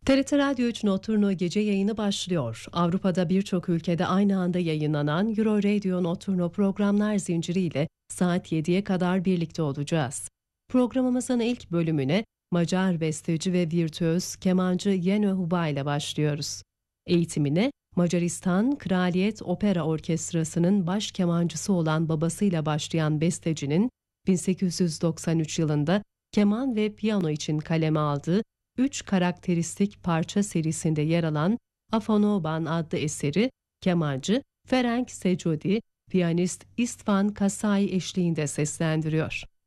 TRT Radyo 3 Notturno gece yayını başlıyor. Avrupa'da birçok ülkede aynı anda yayınlanan Euro Radio Notturno programlar zinciriyle saat 7'ye kadar birlikte olacağız. Programımızın ilk bölümüne Macar besteci ve virtüöz kemancı Jenő Huba ile başlıyoruz. Eğitimine Macaristan Kraliyet Opera Orkestrası'nın baş kemancısı olan babasıyla başlayan bestecinin 1893 yılında keman ve piyano için kaleme aldığı 3 karakteristik parça serisinde yer alan Afanoban adlı eseri kemancı Ferenc Secudi, piyanist István Kasai eşliğinde seslendiriyor.